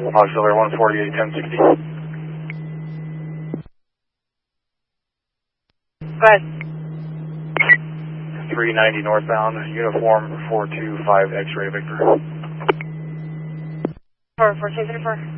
Auxiliary 148, 1060. Go ahead. 390 northbound, uniform 425 X-ray Victor. 4234.